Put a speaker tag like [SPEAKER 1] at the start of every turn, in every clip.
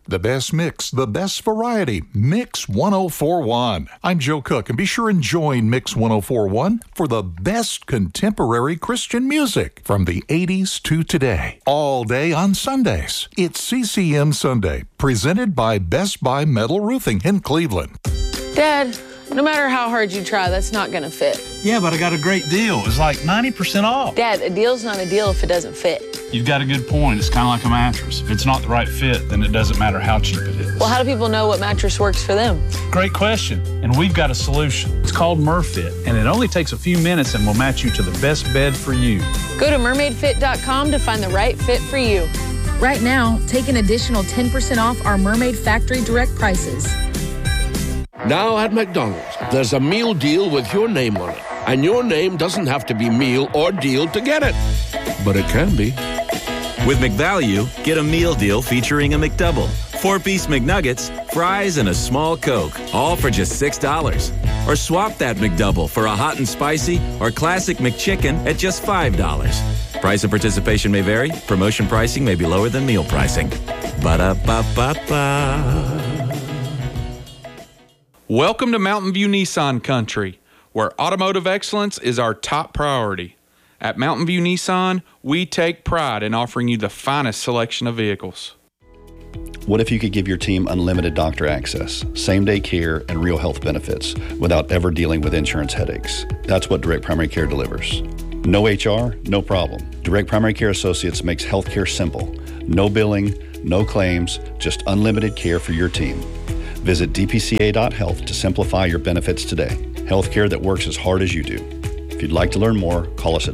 [SPEAKER 1] The best mix, the best variety. Mix 1041. I'm Joe Cook, and be sure and join Mix 1041 for the best contemporary Christian music from the 80s to today. All day on Sundays. It's CCM Sunday, presented by Best Buy Metal Roofing in Cleveland.
[SPEAKER 2] Dad, no matter how hard you try, that's not going to fit.
[SPEAKER 3] Yeah, but I got a great deal. It's like 90% off.
[SPEAKER 2] Dad, a deal's not a deal if it doesn't fit.
[SPEAKER 3] You've got a good point. It's kind of like a mattress. If it's not the right fit, then it doesn't matter how cheap it is.
[SPEAKER 2] Well, how do people know what mattress works for them?
[SPEAKER 3] Great question. And we've got a solution. It's called Murfit, and it only takes a few minutes and will match you to the best bed for you.
[SPEAKER 2] Go to mermaidfit.com to find the right fit for you.
[SPEAKER 4] Right now, take an additional 10% off our Mermaid Factory Direct prices.
[SPEAKER 5] Now at McDonald's, there's a meal deal with your name on it. And your name doesn't have to be meal or deal to get it. But it can be.
[SPEAKER 6] With McValue, get a meal deal featuring a McDouble, 4-piece McNuggets, fries, and a small Coke, all for just $6. Or swap that McDouble for a hot and spicy or classic McChicken at just $5. Price and participation may vary. Promotion pricing may be lower than meal pricing. Ba-da-ba-ba-ba.
[SPEAKER 7] Welcome to Mountain View Nissan Country, where automotive excellence is our top priority. At Mountain View Nissan, we take pride in offering you the finest selection of vehicles.
[SPEAKER 8] What if you could give your team unlimited doctor access, same-day care, and real health benefits without ever dealing with insurance headaches? That's what Direct Primary Care delivers. No HR, no problem. Direct Primary Care Associates makes healthcare simple. No billing, no claims, just unlimited care for your team. Visit dpca.health to simplify your benefits today. Healthcare that works as hard as you do. If you'd like to learn more, call us at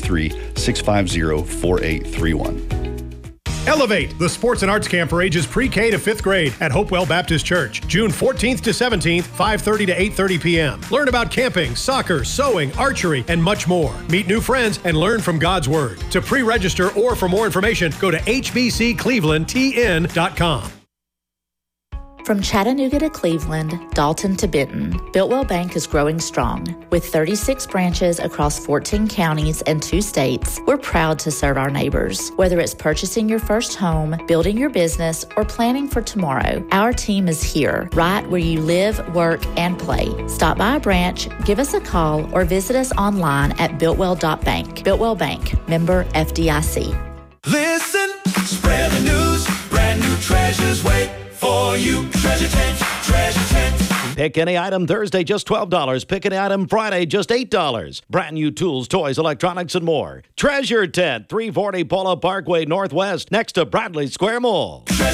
[SPEAKER 8] 423-650-4831.
[SPEAKER 9] Elevate, the sports and arts camp for ages pre-K to 5th grade at Hopewell Baptist Church, June 14th to 17th, 5:30 to 8:30 p.m. Learn about camping, soccer, sewing, archery, and much more. Meet new friends and learn from God's Word. To pre-register or for more information, go to hbcclevelandtn.com.
[SPEAKER 10] From Chattanooga to Cleveland, Dalton to Benton, Builtwell Bank is growing strong. With 36 branches across 14 counties and 2 states, we're proud to serve our neighbors. Whether it's purchasing your first home, building your business, or planning for tomorrow, our team is here, right where you live, work, and play. Stop by a branch, give us a call, or visit us online at builtwell.bank. Builtwell Bank, member FDIC.
[SPEAKER 11] Listen, spread the news, brand new treasures wait for you. Treasure Tent, Treasure Tent.
[SPEAKER 12] Pick any item Thursday, just $12. Pick any item Friday, just $8. Brand new tools, toys, electronics, and more. Treasure Tent, 340 Polo Parkway Northwest, next to Bradley Square Mall.